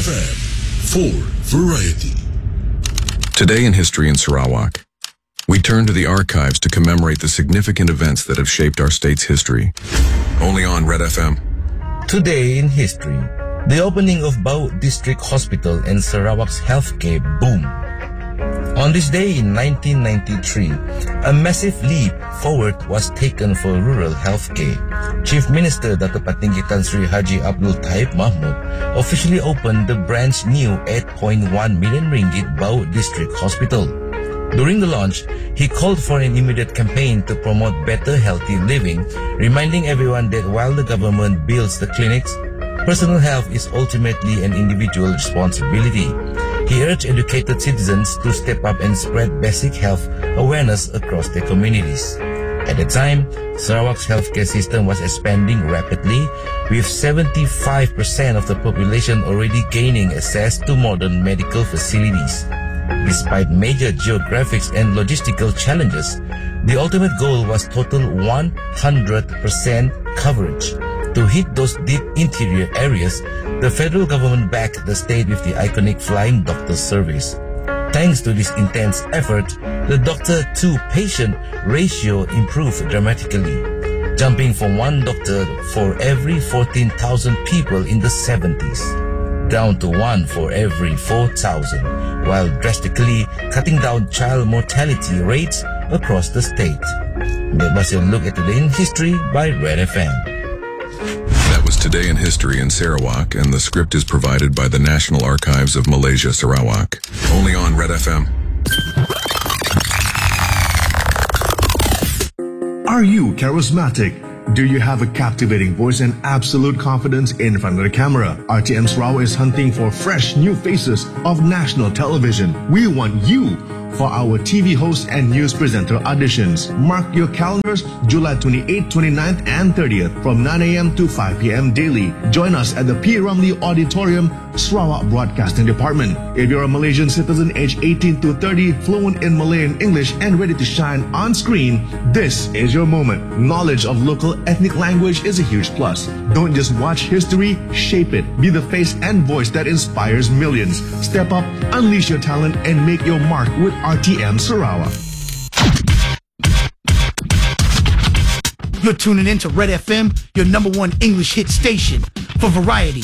FM for variety. Today in History in Sarawak, we turn to the archives to commemorate the significant events that have shaped our state's history. Only on Red FM. Today in History, the opening of Bau District Hospital and Sarawak's healthcare boom. On this day in 1993, a massive leap forward was taken for rural healthcare. Chief Minister Dr. Patinggi Tan Sri Haji Abdul Taib Mahmud officially opened the brand new 8.1 million ringgit Bau District Hospital. During the launch, he called for an immediate campaign to promote better healthy living, reminding everyone that while the government builds the clinics, personal health is ultimately an individual responsibility. He urged educated citizens to step up and spread basic health awareness across their communities. At the time, Sarawak's healthcare system was expanding rapidly, with 75% of the population already gaining access to modern medical facilities. Despite major geographic and logistical challenges, the ultimate goal was total 100% coverage. To hit those deep interior areas, the federal government backed the state with the iconic Flying Doctor Service. Thanks to this intense effort, the doctor-to-patient ratio improved dramatically, jumping from one doctor for every 14,000 people in the 70s, down to one for every 4,000, while drastically cutting down child mortality rates across the state. That was a look at Today in History by Red FM. That was Today in History in Sarawak, and the script is provided by the National Archives of Malaysia, Sarawak. Only on Red FM. Are you charismatic? Do you have a captivating voice and absolute confidence in front of the camera? RTM Sarawak is hunting for fresh new faces of national television. We want you for our TV host and news presenter auditions. Mark your calendars July 28th, 29th, and 30th from 9 a.m. to 5 p.m. daily. Join us at the P. Ramlee Auditorium, Sarawak Broadcasting Department. If you're a Malaysian citizen aged 18 to 30, fluent in Malay and English, and ready to shine on screen, this is your moment. Knowledge of local ethnic language is a huge plus. Don't just watch history, shape it. Be the face and voice that inspires millions. Step up, unleash your talent, and make your mark with RTM Sarawak. You're tuning in to Red FM, your number one English hit station for variety.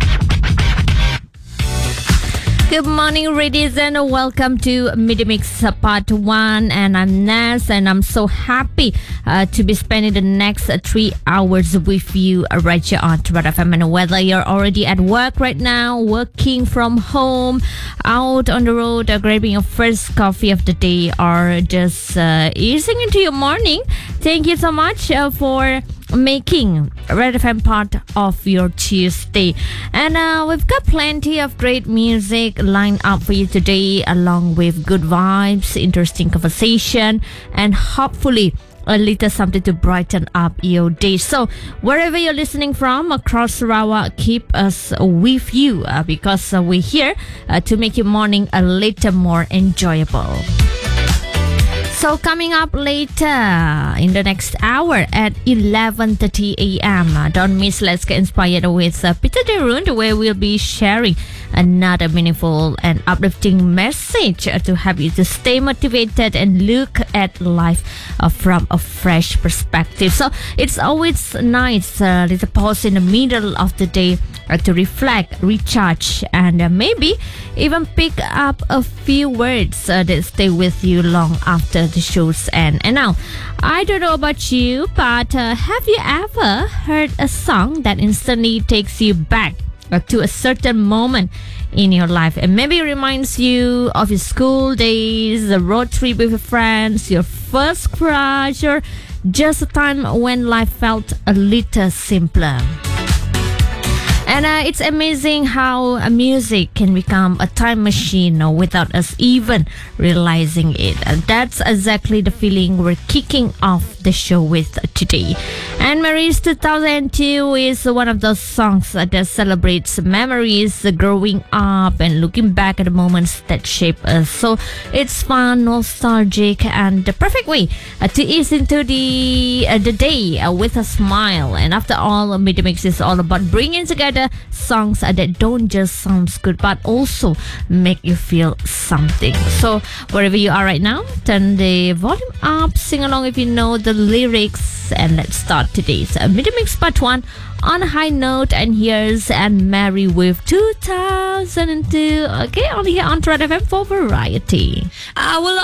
Good morning, ladies, and welcome to Midi Mix Part 1. And I'm Naz, and I'm so happy to be spending the next 3 hours with you right here on Red FM. And whether you're already at work right now, working from home, out on the road, grabbing your first coffee of the day, or just easing into your morning, thank you so much for making Red FM part of your Tuesday. And we've got plenty of great music lined up for you today, along with good vibes, interesting conversation, and hopefully a little something to brighten up your day. So wherever you're listening from across Sarawak, keep us with you because we're here to make your morning a little more enjoyable. So coming up later in the next hour at 11:30 a.m. Don't miss Let's Get Inspired with Peter Derund, where we'll be sharing another meaningful and uplifting message to help you to stay motivated and look at life from a fresh perspective. So it's always nice little pause in the middle of the day to reflect, recharge, and maybe even pick up a few words that stay with you long after the show's end. And now, I don't know about you, but have you ever heard a song that instantly takes you back to a certain moment in your life and maybe reminds you of your school days, the road trip with your friends, your first crush, or just a time when life felt a little simpler? And it's amazing how music can become a time machine without us even realizing it. That's exactly the feeling we're kicking off the show with today. And And Mary's 2002 is one of those songs that celebrates memories growing up and looking back at the moments that shape us. So it's fun, nostalgic, and the perfect way to ease into the day with a smile. And after all, Media Mix is all about bringing together songs that don't just sound good but also make you feel something. So wherever you are right now, turn the volume up, sing along if you know the lyrics, and let's start today's Media Mix Part 1 on a high note. And here's Anne Mary with 2002. Okay, only here on Red FM for Variety. I will